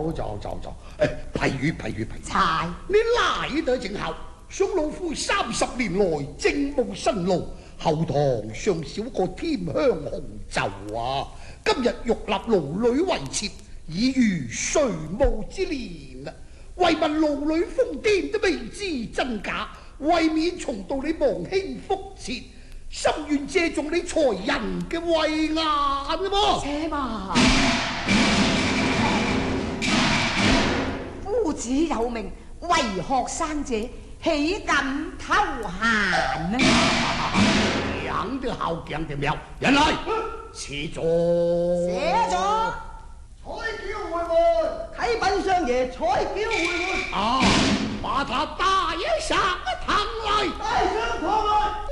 走，哎，批語。 柴， 你來得正好，想老夫30年來政務辛勞，後堂尚少個添香紅袖啊！今日欲立奴女為妾，已如垂暮之年啦！為問奴女瘋癲都未知真假，為免重蹈你亡兄覆轍，心願借重你才人嘅慧眼啊嘛！ 且嘛，夫子有命，為學生者豈敢偷閒呢？ 講得好，講得妙，人來，寫咗。 彩轎回門，啟稟相爺，彩轎回門。 啊，把他帶上堂來。 帶上堂來。